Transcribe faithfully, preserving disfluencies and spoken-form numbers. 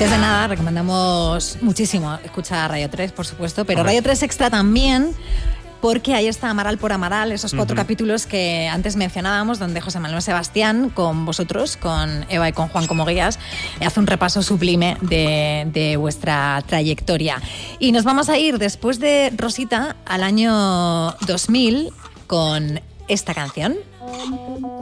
Antes de nada, recomendamos muchísimo escuchar Radio tres, por supuesto, pero Radio tres Extra también, porque ahí está Amaral por Amaral, esos cuatro uh-huh. capítulos que antes mencionábamos, donde José Manuel Sebastián, con vosotros, con Eva y con Juan como guías, hace un repaso sublime de, de vuestra trayectoria. Y nos vamos a ir, después de Rosita, al año dos mil, con esta canción.